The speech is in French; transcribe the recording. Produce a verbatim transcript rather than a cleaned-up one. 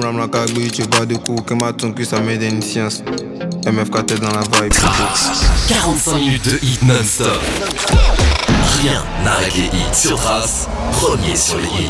rame la cagouille, tu bats de coups, que ma ton cul, ça m'aide une science. M F K tête dans la vibe. quarante-cinq minutes de hit non-stop. Rien n'arrête les hits sur Trace, premier sur les hits.